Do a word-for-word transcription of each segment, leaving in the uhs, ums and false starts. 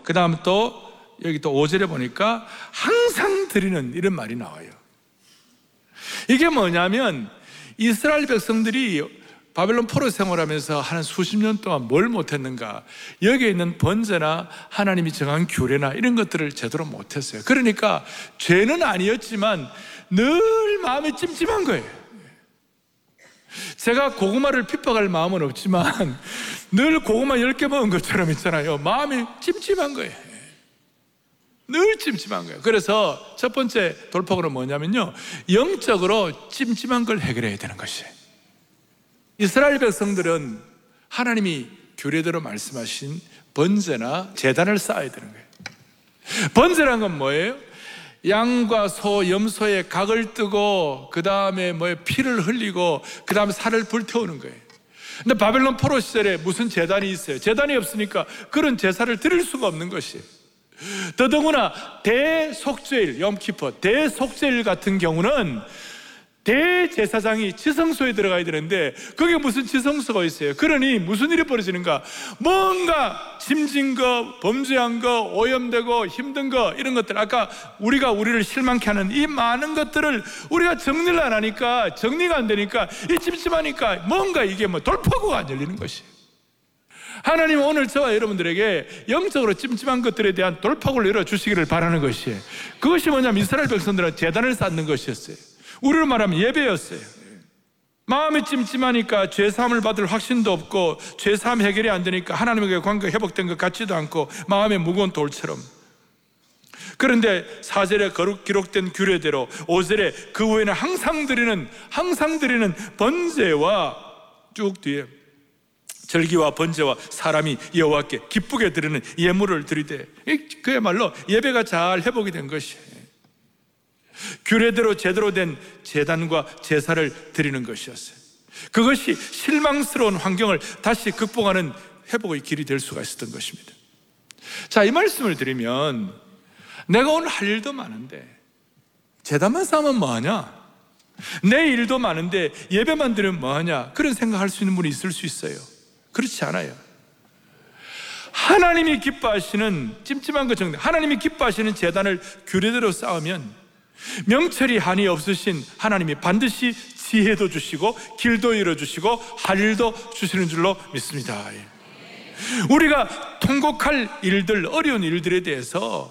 그 다음 또 여기 또 오 절에 보니까 항상 드리는 이런 말이 나와요. 이게 뭐냐면 이스라엘 백성들이 바벨론 포로 생활하면서 한 수십 년 동안 뭘 못했는가, 여기에 있는 번제나 하나님이 정한 규례나 이런 것들을 제대로 못했어요. 그러니까 죄는 아니었지만 늘 마음이 찜찜한 거예요. 제가 고구마를 핍박할 마음은 없지만 늘 고구마 열 개 먹은 것처럼 있잖아요. 마음이 찜찜한 거예요. 늘 찜찜한 거예요. 그래서 첫 번째 돌파구는 뭐냐면요, 영적으로 찜찜한 걸 해결해야 되는 것이에요. 이스라엘 백성들은 하나님이 규례대로 말씀하신 번제나 제단을 쌓아야 되는 거예요. 번제란 건 뭐예요? 양과 소, 염소의 각을 뜨고 그 다음에 뭐 피를 흘리고 그 다음에 살을 불태우는 거예요. 근데 바벨론 포로 시절에 무슨 제단이 있어요? 제단이 없으니까 그런 제사를 드릴 수가 없는 것이에요. 더더구나 대속죄일, 염키퍼 대속죄일 같은 경우는 대제사장이 지성소에 들어가야 되는데 그게 무슨 지성소가 있어요? 그러니 무슨 일이 벌어지는가? 뭔가 짐진 거, 범죄한 거, 오염되고 힘든 거, 이런 것들, 아까 우리가 우리를 실망케 하는 이 많은 것들을 우리가 정리를 안 하니까, 정리가 안 되니까, 이 찜찜하니까 뭔가 이게 뭐 돌파구가 안 열리는 것이에요. 하나님은 오늘 저와 여러분들에게 영적으로 찜찜한 것들에 대한 돌파구를 열어주시기를 바라는 것이에요. 그것이 뭐냐면 이스라엘 백성들은 제단을 쌓는 것이었어요. 우리로 말하면 예배였어요. 마음이 찜찜하니까 죄사함을 받을 확신도 없고 죄사함 해결이 안 되니까 하나님에게 관계가 회복된 것 같지도 않고 마음에 무거운 돌처럼. 그런데 사 절에 기록된 규례대로 오 절에 그 후에는 항상 드리는 항상 드리는 번제와 쭉 뒤에 절기와 번제와 사람이 여호와께 기쁘게 드리는 예물을 드리되, 그야말로 예배가 잘 회복이 된 것이에요. 규례대로 제대로 된 제단과 제사를 드리는 것이었어요. 그것이 실망스러운 환경을 다시 극복하는 회복의 길이 될 수가 있었던 것입니다. 자, 이 말씀을 드리면 내가 오늘 할 일도 많은데 제단만 쌓으면 뭐하냐? 내 일도 많은데 예배만 드리면 뭐하냐? 그런 생각할 수 있는 분이 있을 수 있어요. 그렇지 않아요. 하나님이 기뻐하시는 찜찜한 것 정도, 하나님이 기뻐하시는 제단을 규례대로 쌓으면 명철이 한이 없으신 하나님이 반드시 지혜도 주시고 길도 열어주시고 할 일도 주시는 줄로 믿습니다. 우리가 통곡할 일들, 어려운 일들에 대해서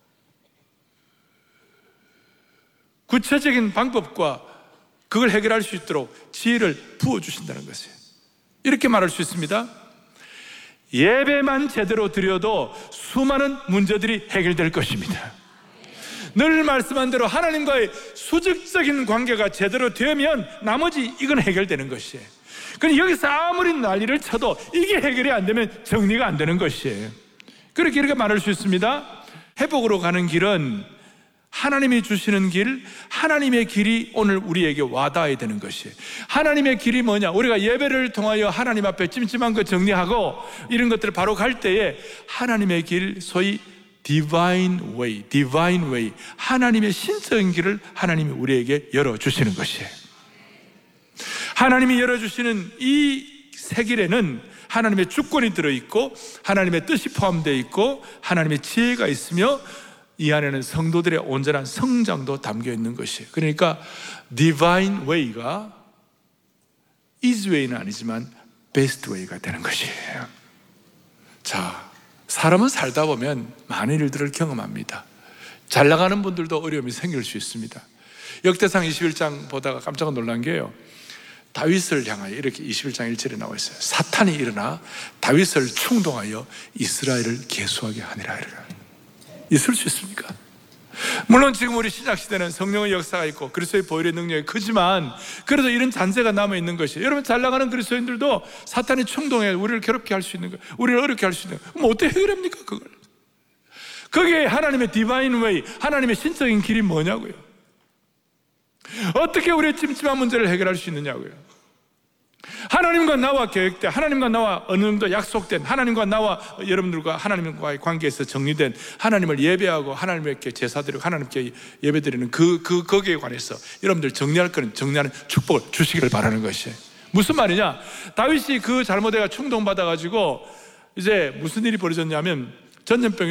구체적인 방법과 그걸 해결할 수 있도록 지혜를 부어주신다는 것이에요. 이렇게 말할 수 있습니다. 예배만 제대로 드려도 수많은 문제들이 해결될 것입니다. 늘 말씀한 대로 하나님과의 수직적인 관계가 제대로 되면 나머지 이건 해결되는 것이에요. 그럼 여기서 아무리 난리를 쳐도 이게 해결이 안 되면 정리가 안 되는 것이에요. 그렇게 이렇게 말할 수 있습니다. 회복으로 가는 길은 하나님이 주시는 길, 하나님의 길이 오늘 우리에게 와닿아야 되는 것이에요. 하나님의 길이 뭐냐? 우리가 예배를 통하여 하나님 앞에 찜찜한 거 정리하고 이런 것들을 바로 갈 때에 하나님의 길, 소위 Divine way, Divine way, 하나님의 신적인 길을 하나님이 우리에게 열어주시는 것이에요. 하나님이 열어주시는 이 새 길에는 하나님의 주권이 들어있고 하나님의 뜻이 포함되어 있고 하나님의 지혜가 있으며 이 안에는 성도들의 온전한 성장도 담겨 있는 것이에요. 그러니까 Divine way가 Easy way는 아니지만 Best way가 되는 것이에요. 자, 사람은 살다 보면 많은 일들을 경험합니다. 잘 나가는 분들도 어려움이 생길 수 있습니다. 역대상 이십일 장 보다가 깜짝 놀란 게요, 다윗을 향하여 이렇게 이십일 장 일 절에 나와 있어요. 사탄이 일어나 다윗을 충동하여 이스라엘을 계수하게 하니라. 있을 수 있습니까? 물론 지금 우리 신약시대는 성령의 역사가 있고 그리스도의 보혈의 능력이 크지만 그래도 이런 잔재가 남아있는 것이에요. 여러분, 잘 나가는 그리스도인들도 사탄이 충동해 우리를 괴롭게 할 수 있는 거예요. 우리를 어렵게 할 수 있는 거예요. 그럼 어떻게 해결합니까 그걸? 그게 하나님의 디바인 웨이, 하나님의 신적인 길이 뭐냐고요. 어떻게 우리의 찜찜한 문제를 해결할 수 있느냐고요. 하나님과 나와 계획된, 하나님과 나와 어느 정도 약속된, 하나님과 나와 여러분들과 하나님과의 관계에서 정리된 하나님을 예배하고 하나님께 제사드리고 하나님께 예배드리는 그, 그, 거기에 관해서 여러분들 정리할 거는 정리하는 축복을 주시기를 바라는 것이에요. 무슨 말이냐? 다윗이 그 잘못에가 충동받아가지고 이제 무슨 일이 벌어졌냐면 전염병이